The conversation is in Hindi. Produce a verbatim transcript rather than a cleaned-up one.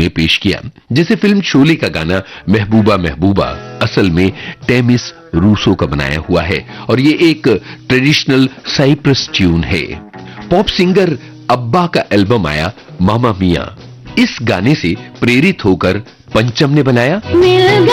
में पेश किया। जैसे फिल्म शोले का गाना महबूबा महबूबा असल में टेमिस रूसो का बनाया हुआ है और ये एक ट्रेडिशनल साइप्रस ट्यून है। पॉप सिंगर अब्बा का एल्बम आया मामा मिया, इस गाने से प्रेरित होकर पंचम ने बनाया